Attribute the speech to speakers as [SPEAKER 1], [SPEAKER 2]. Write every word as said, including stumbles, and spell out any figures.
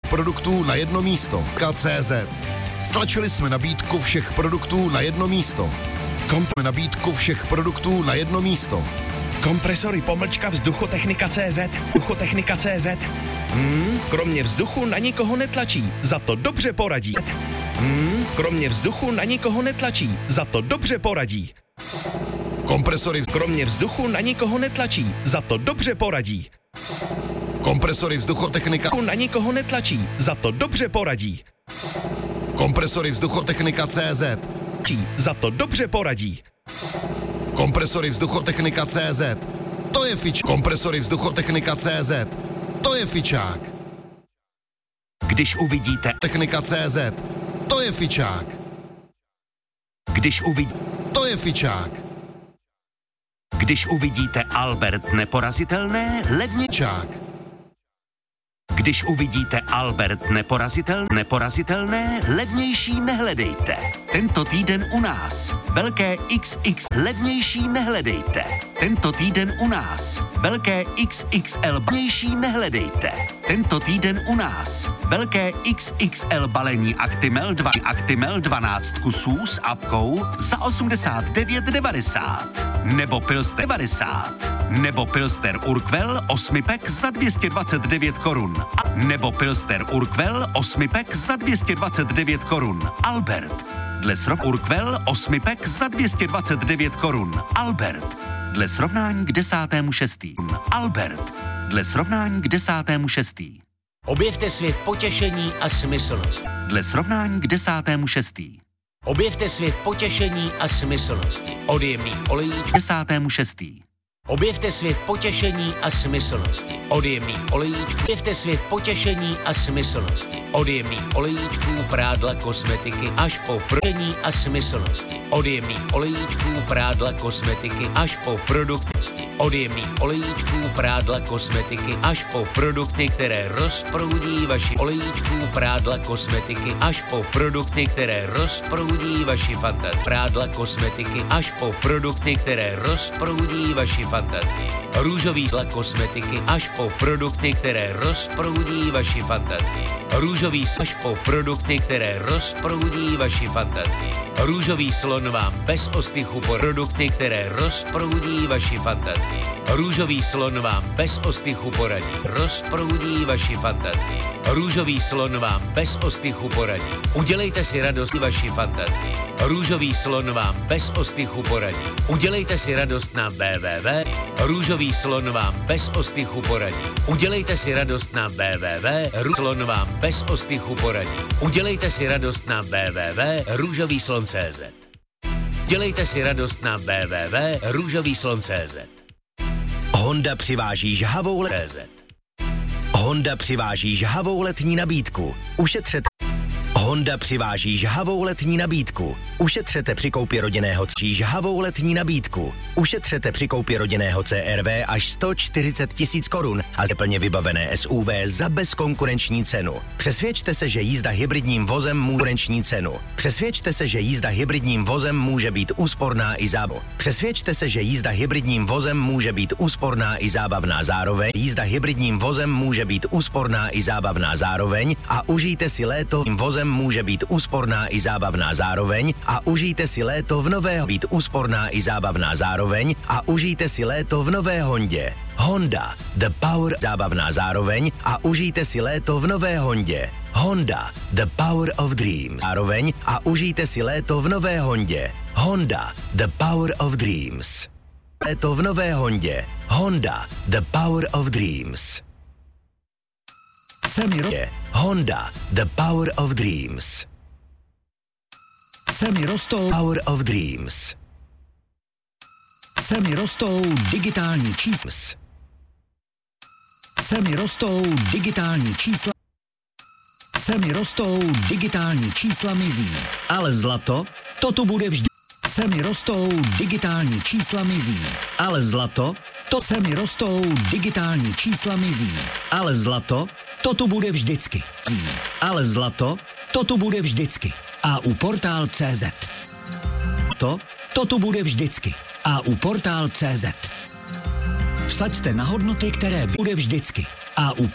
[SPEAKER 1] produktů na jedno místo. K C Z. Stlačili jsme nabídku všech produktů na jedno místo. Komp- nabídku všech produktů na jedno místo.
[SPEAKER 2] Kompresory pomlčka vzduchotechnika tečka cé zet. Vzduchotechnika tečka cé zet. Hmm, kromě vzduchu na nikoho netlačí, za to dobře poradí. Hmm, kromě vzduchu na nikoho netlačí, za to dobře poradí.
[SPEAKER 1] Kompresory,
[SPEAKER 2] Kromě vzduchu na nikoho netlačí, za to dobře poradí.
[SPEAKER 1] kompresory vzduchotechnika,
[SPEAKER 2] Na nikoho netlačí, za to dobře poradí.
[SPEAKER 1] kompresory vzduchotechnika tečka cé zet.
[SPEAKER 2] Čí, Za to dobře poradí.
[SPEAKER 1] Kompresory vzduchotechnika tečka cé zet. To je fič. Kompresory vzduchotechnika tečka cé zet. To je fičák.
[SPEAKER 2] Když uvidíte,
[SPEAKER 1] Technika tečka cé zet. To je fičák.
[SPEAKER 2] když uvidí,
[SPEAKER 1] To je fičák.
[SPEAKER 2] když uvidíte Albert Neporazitelné, levně
[SPEAKER 1] Fičák.
[SPEAKER 2] Když uvidíte Albert Neporazitel, Neporazitelné, levnější nehledejte. Tento týden u nás. Velké iks iks, levnější nehledejte. Tento týden u nás. Velké iks iks el, levnější nehledejte. Tento týden u nás. Velké iks iks el balení Actimel dva, Actimel dvanáct kusů s apkou za osmdesát devět devadesát. Nebo Pilster devadesát. Nebo Pilster Urquell osmipek za dvě stě dvacet devět korun. Nebo Pilster Urquell osmipek za dvě stě dvacet devět korun. Albert. Dle srov Urquell osmipek za dvě stě dvacet devět korun. Albert. Dle srovnání k desátému šestý. Albert. Dle srovnání k desátému šestý.
[SPEAKER 3] Objevte svět potěšení a smyslnosti.
[SPEAKER 2] Dle srovnání k desátému šestý.
[SPEAKER 3] Objevte svět potěšení a smyslnosti. Od jemných olejíčků.
[SPEAKER 2] Desátému šestý.
[SPEAKER 3] Objevte svět potěšení a smyslnosti. Od jemných olejíčků. Objevte svět potěšení a smyslnosti. Od jemných olejíčků, prádla, kosmetiky až po prodění a smyslnosti. Od jemných olejíčků, prádla, kosmetiky až po produktnosti. Od jemných olejíčků, prádla, kosmetiky až po produkty, které rozproudí vaši olejíčků, prádla, kosmetiky až po produkty, které rozproudí vaši fantazii. Prádla, kosmetiky až po produkty, které rozproudí vaši fantazii. Růžový sla kosmetiky až po produkty, které rozproudí vaši fantazii. Růžový až po produkty, které rozproudí vaši fantazii. Růžový slon vám bez ostychu po produkty, které rozproudí vaši fantazii. Růžový slon vám bez ostychu poradí. Rozproudí vaši fantazii. Růžový slon vám bez ostychu poradí. Udělejte si radost vaši fantazii. Růžový slon vám bez ostychu poradí. Udělejte si radost na w w w. Růžový slon vám bez ostychu poradí. Udělejte si radost na w w w. Růžový slon vám bez ostychu poradí. Udělejte si radost na w w w. Růžový slon tečka cé zet. Udělejte si radost na w w w. Růžový slon tečka cé zet.
[SPEAKER 4] Honda přiváží žhavou le...
[SPEAKER 3] C Z.
[SPEAKER 4] Honda přiváží žhavou letní nabídku. Ušetřete... Honda přiváží žhavou letní nabídku. Ušetřete při koupi rodinného cí žhavou letní nabídku. Ušetřete při koupi rodinného C R V až sto čtyřicet tisíc korun a za plně vybavené S U V za bezkonkurenční cenu. Přesvědčte se, že jízda hybridním vozem může konkurenční cenu. Přesvědčte se, že jízda hybridním vozem může být úsporná i zábavná. Přesvědčte se, že jízda hybridním vozem může být úsporná i zábavná zároveň. Jízda hybridním vozem může být úsporná i zábavná zároveň a užijte si léto vozem může být úsporná i zábavná zároveň a užijte si léto v nové být úsporná i zábavná zároveň a užijte si léto v nové Hondě. Honda, the power zábavná zároveň a užijte si léto v nové Hondě. Honda, the power of dreams zároveň a užijte si léto v nové Hondě. Honda, the power of dreams. Léto v nové Hondě. Honda, the power of dreams. Semi Honda, the power of dreams. Semi rostou power of dreams. Semi rostou digitální čísla. Semi rostou digitální čísla. Semi rostou digitální čísla mizí. Ale zlato, to tu bude vždy. Semi rostou digitální čísla mizí. Ale zlato, to semi rostou digitální čísla mizí. Ale zlato, to tu bude vždycky. Ale zlato, to tu bude vždycky. A u portál tečka cé zet. To, to tu bude vždycky. A u portál tečka cé zet. Vsaďte na hodnoty, které bude vždycky. A u